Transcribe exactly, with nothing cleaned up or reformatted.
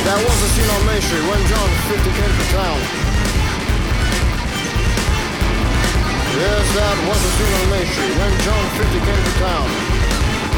That was a scene on Main Street when John fifty came to town. Yes, that was a scene on Main Street when John fifty came to town.